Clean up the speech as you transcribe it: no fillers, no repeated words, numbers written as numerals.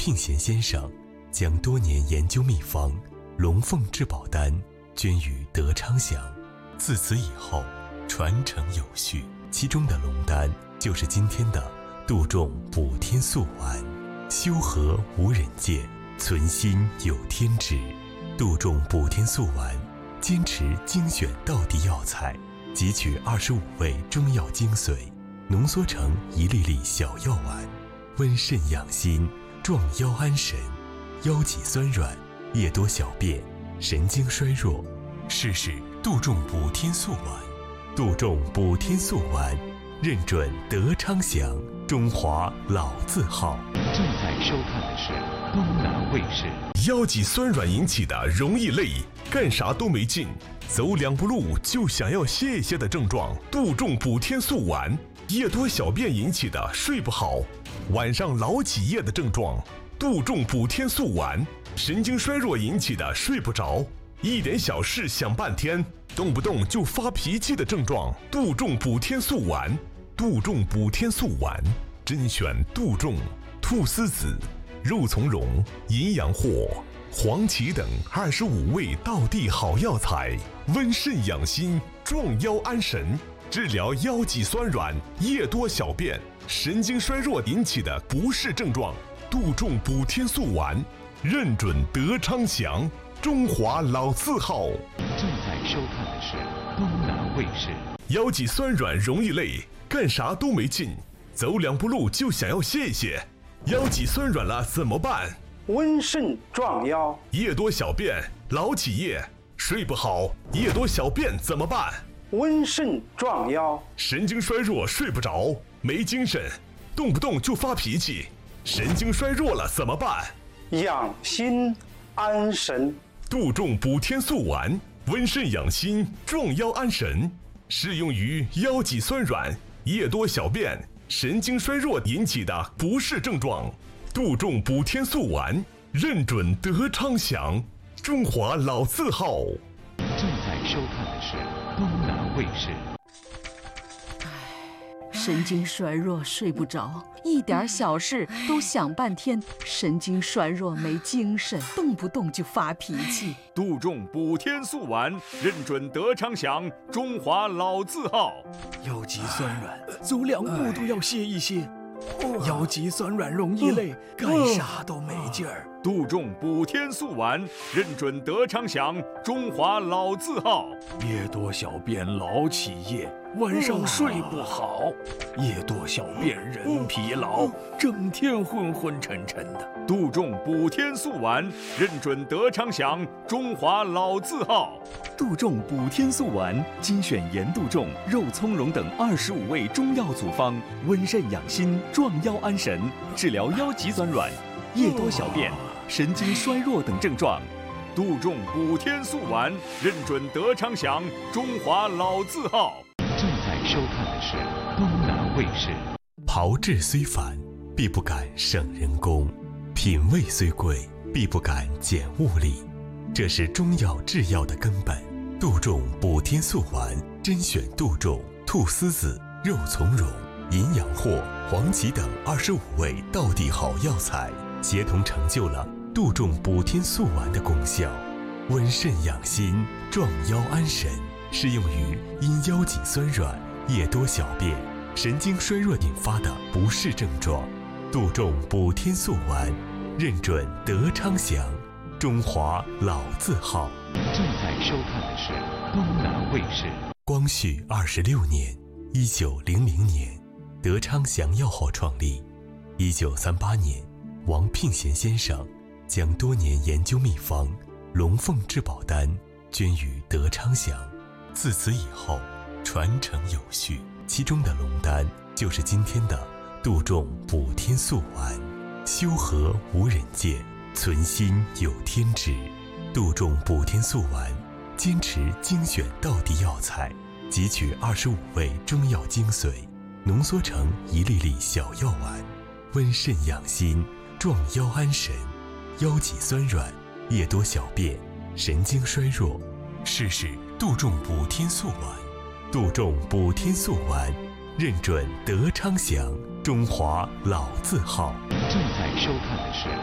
聘贤先生将多年研究秘方龙凤至宝丹捐予德昌祥，自此以后传承有序。其中的龙丹就是今天的杜仲补天素丸，修和无人见，存心有天知。杜仲补天素丸坚持精选道地药材，汲取25味中药精髓，浓缩成一粒粒小药丸，温肾养心，壮腰安神，腰脊酸软，夜多小便，神经衰弱，试试杜仲补天素丸。杜仲补天素丸认准德昌祥，中华老字号。 正在收看的是东南卫视。 腰脊酸软引起的容易累，干啥都没劲，走两步路就想要歇一歇的症状，杜仲补天素丸；夜多小便引起的睡不好，晚上老起夜的症状，杜仲补天素丸；神经衰弱引起的睡不着，一点小事想半天，动不动就发脾气的症状，杜仲补天素丸。杜仲补天素丸甄选杜仲、菟丝子、肉苁蓉、淫羊藿、黄芪等25味道地好药材，温肾养心，壮腰安神，治疗腰脊酸软、夜多小便、神经衰弱引起的不适症状。杜仲补天素丸认准德昌祥，中华老字号。 正在收看的是东南卫视。 腰脊酸软容易累，干啥都没劲，走两步路就想要歇一歇。腰脊酸软了怎么办？ 温肾壮腰。 夜多小便，老起夜，睡不好，夜多小便怎么办？ 温肾壮腰。 神经衰弱，睡不着，没精神，动不动就发脾气，神经衰弱了怎么办？ 养心安神。 杜仲补天素丸温肾养心，壮腰安神，适用于腰脊酸软、夜多小便、神经衰弱引起的不适症状。杜仲补天素丸认准德昌祥，中华老字号。 正在收看的是东南卫视。 神经衰弱睡不着，一点小事都想半天，神经衰弱没精神，动不动就发脾气。 杜仲补天素丸认准德昌祥，中华老字号。 腰脊酸软，走两步都要歇一歇。腰脊酸软容易累，干啥都没劲儿。 杜仲补天素丸认准德昌祥，中华老字号。 夜多小便老起夜，晚上睡不好，夜多小便人疲劳，整天昏昏沉沉的。 杜仲补天素丸认准德昌祥，中华老字号。 杜仲补天素丸精选盐杜仲、肉苁蓉等25味中药组方，温肾养心，壮腰安神，治疗腰脊酸软、夜多小便、神经衰弱等症状。 杜仲补天素丸认准德昌祥，中华老字号。 正在收看的是东南卫视。 炮制虽繁，必不敢省人工；品味虽贵，必不敢减物力。这是中药制药的根本。杜仲补天素丸甄选杜仲、菟丝子、肉苁蓉、淫羊藿、黄芪等25味道地好药材，协同成就了杜仲补天素丸的功效，温肾养心，壮腰安神，适用于因腰脊酸软、夜多小便、神经衰弱引发的不适症状。杜仲补天素丸认准德昌祥，中华老字号。 正在收看的是东南卫视。 光绪26年，1900年，德昌祥药号创立。1938年，王聘贤先生将多年研究秘方龙凤至宝丹捐予德昌祥，自此以后传承有序。其中的龙丹就是今天的杜仲补天素丸，修和无人见，存心有天知。杜仲补天素丸坚持精选道地药材，汲取25味中药精髓，浓缩成一粒粒小药丸，温肾养心，壮腰安神，腰脊酸软，夜多小便，神经衰弱，试试杜仲补天素丸。杜仲补天素丸认准德昌祥，中华老字号。 正在收看的是